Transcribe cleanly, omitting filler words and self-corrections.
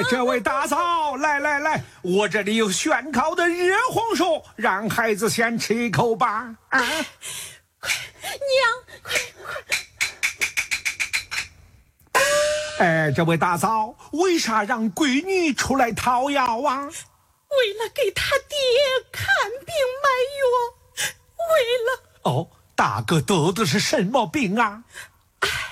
这位大嫂，来，我这里有炫烤的热红薯，让孩子先吃一口吧。啊， 快，娘，快！ 哎，这位大嫂，为啥让闺女出来讨药啊？ 为了给他爹看病买药，为了…… 哦，大哥得的是什么病啊？